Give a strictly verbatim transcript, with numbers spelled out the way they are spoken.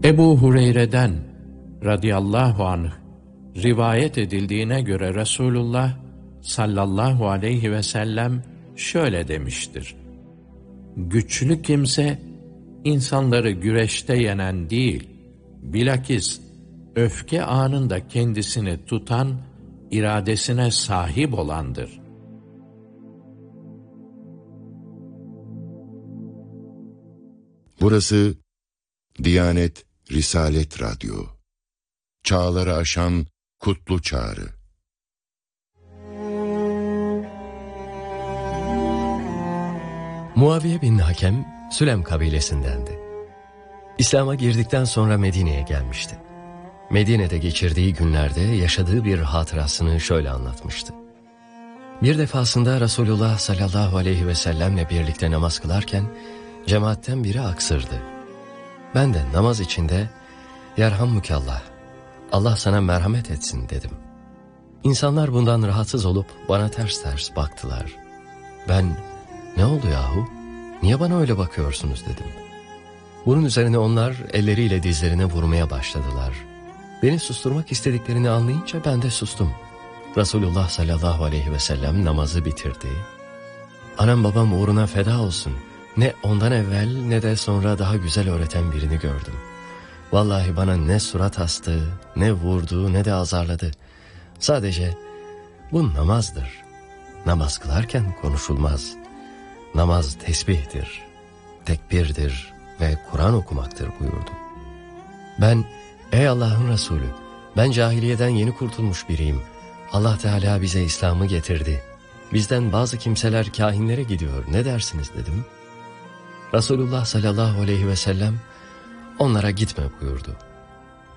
Ebu Hureyre'den radıyallahu anh rivayet edildiğine göre Resulullah sallallahu aleyhi ve sellem şöyle demiştir: güçlü kimse insanları güreşte yenen değil, bilakis öfke anında kendisini tutan, iradesine sahip olandır. Burası Diyanet Risalet Radyo. Çağları aşan kutlu çağrı. Muaviye bin Hakem, Sülem kabilesindendi. İslam'a girdikten sonra Medine'ye gelmişti. Medine'de geçirdiği günlerde yaşadığı bir hatırasını şöyle anlatmıştı. Bir defasında Resulullah sallallahu aleyhi ve sellemle birlikte namaz kılarken cemaatten biri aksırdı. Ben de namaz içinde "Yerhammükallah, Allah sana merhamet etsin" dedim. İnsanlar bundan rahatsız olup bana ters ters baktılar. Ben "Ne oldu yahu? Niye bana öyle bakıyorsunuz?" dedim. Bunun üzerine onlar elleriyle dizlerine vurmaya başladılar. Beni susturmak istediklerini anlayınca ben de sustum. Resulullah sallallahu aleyhi ve sellem namazı bitirdi. Anam babam uğruna feda olsun. Ne ondan evvel ne de sonra daha güzel öğreten birini gördüm. Vallahi bana ne surat astı, ne vurdu, ne de azarladı. Sadece bu namazdır. Namaz kılarken konuşulmaz. Namaz tesbihtir, tekbirdir ve Kur'an okumaktır buyurdu. Ben, ey Allah'ın Resulü, ben cahiliyeden yeni kurtulmuş biriyim. Allah Teala bize İslam'ı getirdi. Bizden bazı kimseler kahinlere gidiyor, ne dersiniz dedim. Resulullah sallallahu aleyhi ve sellem onlara gitme buyurdu.